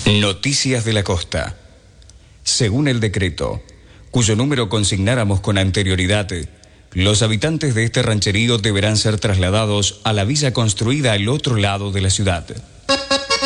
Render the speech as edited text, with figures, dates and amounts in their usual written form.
Noticias de la Costa. Según el decreto, cuyo número consignáramos con anterioridad, los habitantes de este rancherío deberán ser trasladados a la villa construida al otro lado de la ciudad.